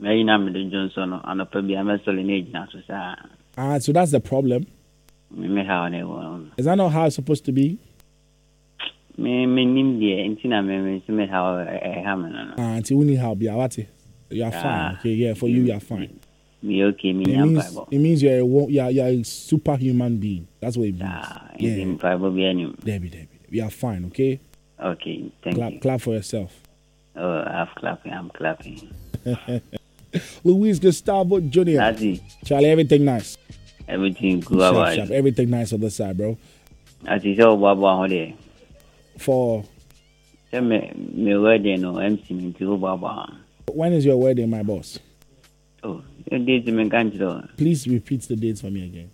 May name the Johnson and a probably a messel in age now. So that's the problem. Me how anyone. Is that not how it's supposed to be? Me name the Intina me how I am. Until we need help, you are fine. Okay, yeah, for you are fine. Me okay, me it means you're a superhuman being. That's what it means. Yeah. Debbie. You are fine, okay? Okay, thank you. Clap for yourself. Oh, I'm clapping. Luis Gustavo Jr. Ati. Charlie, everything nice. Everything good. Sharp. Everything nice on the side, bro. Ati so Baba holiday. For me wedding or MC me to Baba. When is your wedding, my boss? Oh, your date me can't do. Please repeat the dates for me again.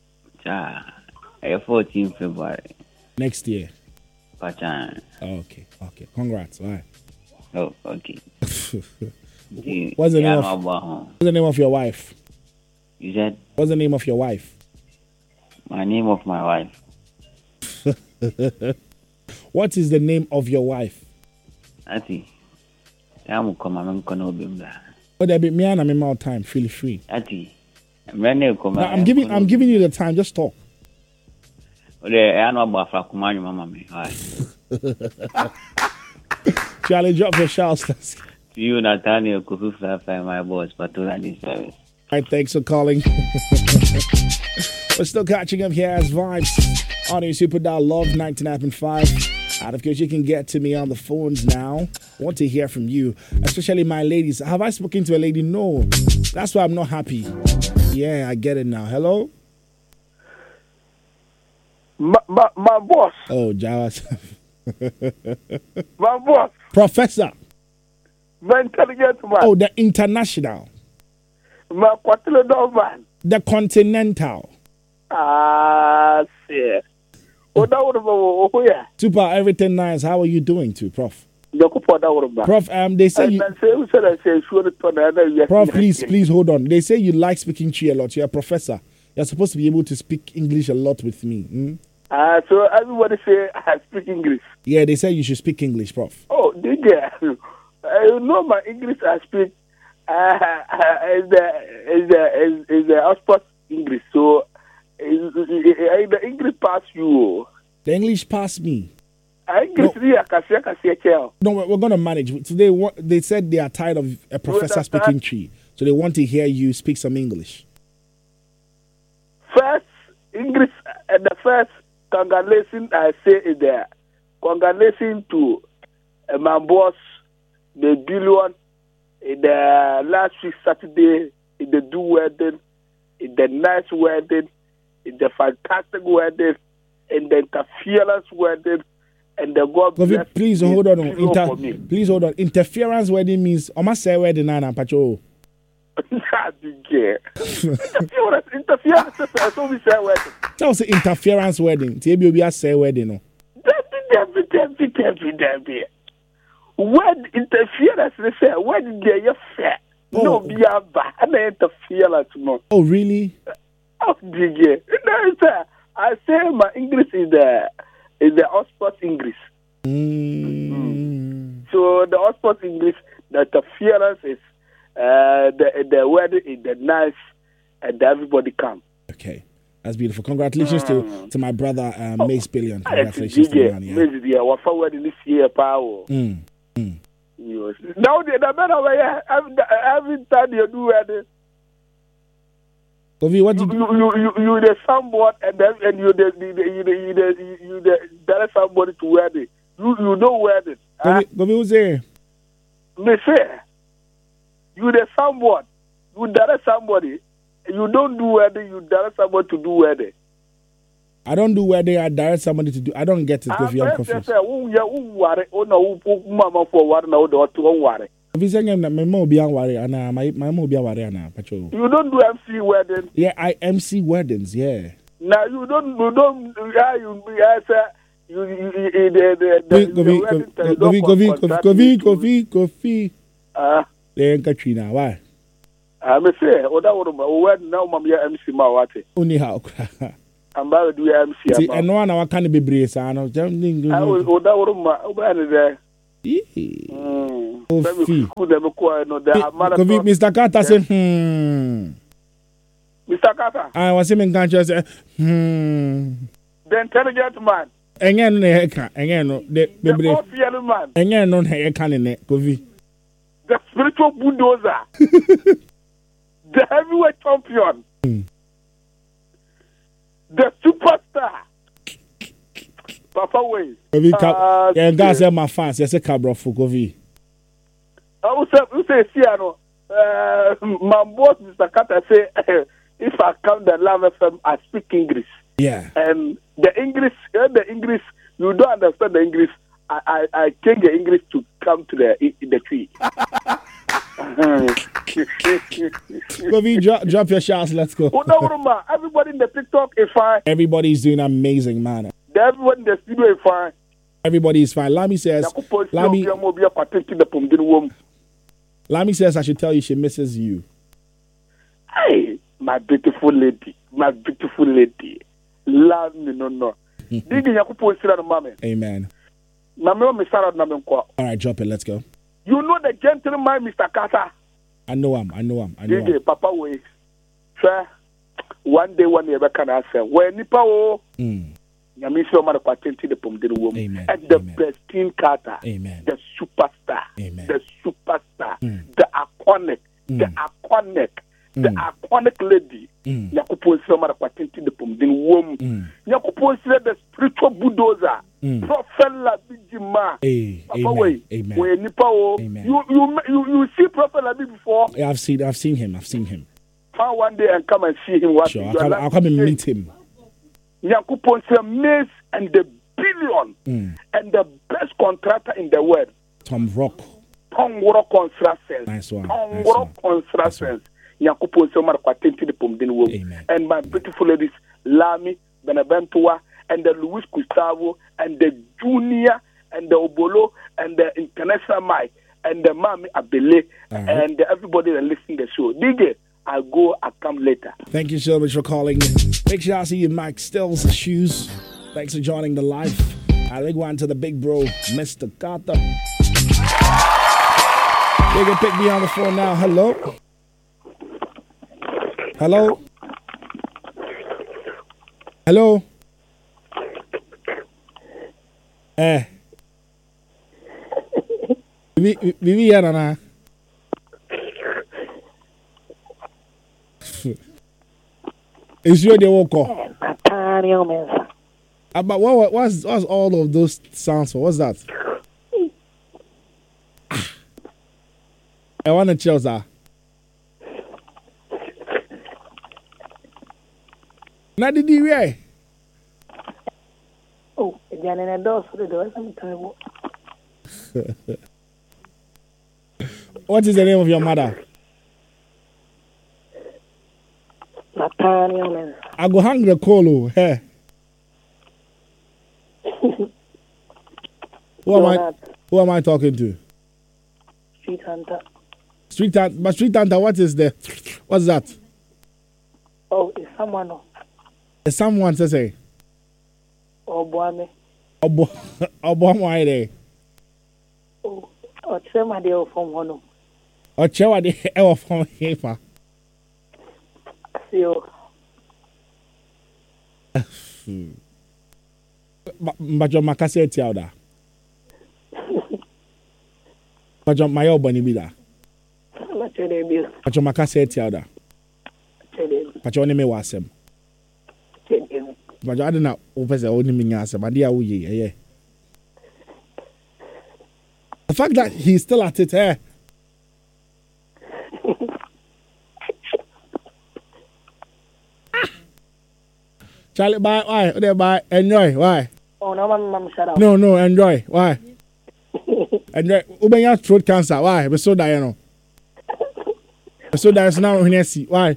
14th February. Next year. Pachan. Okay. Congrats. All right. Oh, okay. What's the name of your wife? You said? What's the name of your wife? My name of my wife. What is the name of your wife? Ati. I'm coming. Oh, there be me and I'm all time. Feel free. Ati. I'm giving you the time. Just talk. Charlie, drop your shouts. You, Nathaniel, Kufu, my boss, but to run this service. All right, thanks for calling. We're still catching up here as Vibes on your Super Dial Love 99.5. And of course, you can get to me on the phones now. I want to hear from you, especially my ladies. Have I spoken to a lady? No. That's why I'm not happy. Yeah, I get it now. Hello? My boss. Oh, Jawas. My boss. Professor. My intelligent man. Oh, the international. My quadrillion man. The continental. See. Oh, yeah. Super, everything nice. How are you doing too, Prof? Prof, they say you... Prof, please hold on. They say you like speaking Chi a lot. You're a professor. You're supposed to be able to speak English a lot with me. So everybody say I speak English. Yeah, they say you should speak English, Prof. Oh, did you? I know my English I speak is the Oxford English. So the English pass you. The English pass me. No, we're going to manage. Today, they said they are tired of a professor speaking Chi. So they want to hear you speak some English. First, English, the first congratulations I say is there. Congratulations to my boss, the billion, in the last week Saturday, in the do wedding, in the nice wedding, in the fantastic wedding, in the interference wedding, and the God bless. Please hold on. Please hold on. Interference wedding means I must say wedding na pacho. Interference. So we say wedding. That was interference wedding. TB be a say wedding no. When interference they say when they are fair. No be a ba and interference no. Oh really? Oh DJ. I say my English is the Oxford English. So the Oxford English, the interference is the wedding is the nice and everybody come. Okay. That's beautiful. Congratulations to my brother Mace Billion. Congratulations to you, man. Yeah, we're forward this year, power. Now the matter where every time you do wedding. What did you the somewhat and you direct somebody to wedding. You know wedding. Who's there? Me say you the somewhat. You direct somebody. You don't do wedding. You direct somebody to do wedding. I don't do wedding. I direct somebody to do. I don't get it. If you're confused. You don't do MC wedding. Yeah, I MC weddings. Yeah. Now you don't. Kofi. Then Katrina, why? I'm say, wedding now, MC Mawati. Only how. I'm about to do MC. And no one can be brave. I know. I was there. Kofi. Kofi, Mr. Carter said, Mr. Carter. I was him in country. Say, The intelligent man. Again, no, the fearless man. Again, no, Kofi. The spiritual bulldozer. The heavyweight champion. The superstar. Papa Way. And that's my fans. Yes, a cabra for Kofi. I will say, Siano, my boss, Mr. Carter, say, if I come the Love FM, I speak English. Yeah. And the English, you don't understand the English. I change the English to come to the tree. Kofi, drop your shots. Let's go. Everybody in the TikTok is fine. Everybody's doing amazing, man. Everyone in the studio is fine. Everybody is fine. Lami says, Lami says I should tell you she misses you. Hey, my beautiful lady. Love me, no. Amen. All right, drop it. Let's go. You know the gentleman, Mr. Carter. I know him. Papa Way. Sir, one day can I say, when Nipa Amen. And the best King Carter. Amen. The superstar. Amen. The superstar. The iconic. The iconic lady. Yakupon Soma Quatinti the Pumdin Wom. Yakupon the spiritual bulldozer. Prophet Labijima. Amen. When Nipa, you see Prophet Labi before? Yeah, I've seen him. Come one day and come and see him. Sure, I'll come and meet him. Yakupon Mace and the billion and the best contractor in the world. Tom Rock Constructions. Nice one. Tom Rock Constructions. Yakupon Soma Quatinti the Pumdin Wom. And my beautiful ladies, Lami, Benaventura, and the Luis Gustavo, and the Junior, and the Obolo, and the International Mike, and the Mami Abele, and everybody that listen to the show. DJ, I come later. Thank you so much for calling. Big shout out to you, Mike Stills Shoes. Thanks for joining the live. I think one to the big bro, Mr. Carter. You can pick me on the phone now. Hello? Vivi here na. Is you the walker? But what's all of those sounds for? What's that? I want to chill, sir. Now did you hear? Oh, again in a door for the door. What is the name of your mother? Nathaniel. I go hang the colo. Hey. Who am I talking to? Street Hunter. But Street Hunter, what's that? Oh, it's someone. It's someone to say. Obuame. Obuame. Oh, Ochema de from Hono. Ochema de from Hefa. But your Macasset Tiada. But your Mayo Bonibida. But your Macasset Tiada. But your name was him. But I don't know what's the only thing I said. The fact that he's still at it, eh? Charlie, bye. Why? There, bye. Enjoy. Why? Oh, no, man, shut up. No, enjoy. Why? Enjoy. Uben your throat cancer. Why? We're so dying. We're so dying now. When you see why?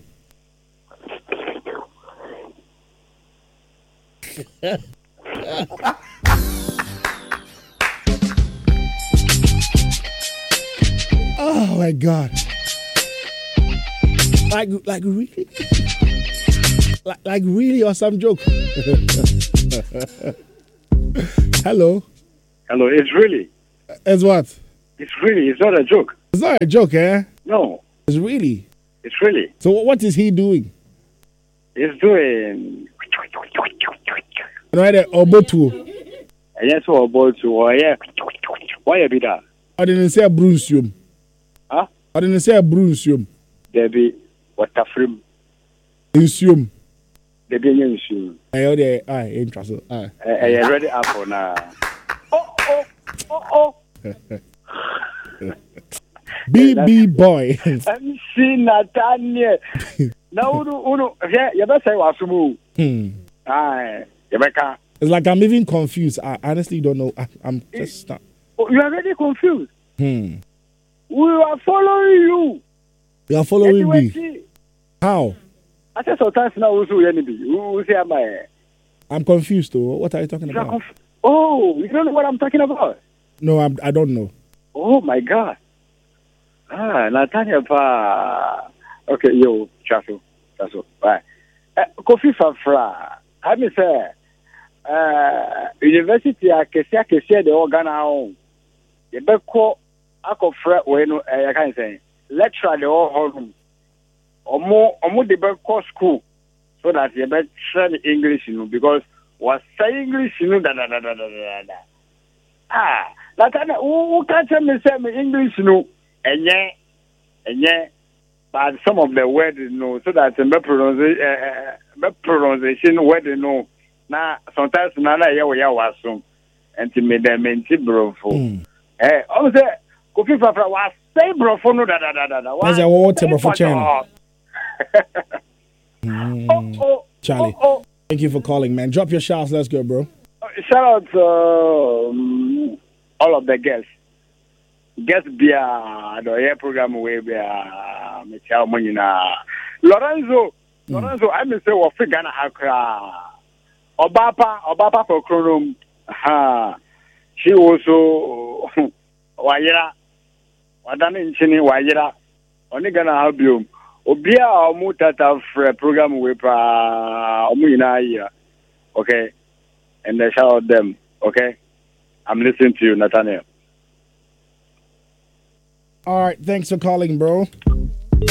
Oh my God! Like really? Like really, or some joke? Hello, Hello. it's really. It's what? It's not a joke. It's not a joke, eh? No, It's really. it's really. So what is he doing? It's doing. Right there, Obotu. And yes, we're about to. Why a bit that? I didn't say a brunsium. Huh? I didn't say a brunsium. There be water frame. Insium. There be any issue. I heard it. I interested. I ready up for now. Oh. BB boy. I'm seeing Nathaniel. Now, Uno, yeah, you better say what's move. Aye, Rebecca. It's like I'm even confused. I honestly don't know. I'm just stuck. You are already confused. We We are following you. are following me. Anyway, How? I said sometimes now also enemy. Who say am I? I'm confused though. What are you talking about? Oh, you don't know what I'm talking about? No, I don't know. Oh my God. Nathaniel pa. Okay, yo, Chaso. Bye. Kofi Fafra. I mean say university akese de organ ahụ yebekọ akọfra we no I can say lecturer de all omo de bekọ school so that you better study English because was say English da that who can't tell me say English enye but some of the words so that the pronunciation word na sometimes na ya was and to me them brofo I say Kofi Fafra was say brofo no da There's a water brofo channel. Charlie, thank you for calling, man. Drop your shouts. Let's go, bro. Shout out to all of the guests. Guest beer the program way beer me tell money na Lorenzo I me say we fi Ghana hakra Obapa for Kronom she also wayira wadane nchini wayira oni Ghana habium obia omu tata program we pra omu ina here okay and they shout out them okay I'm listening to you Nathaniel. All right, thanks for calling, bro.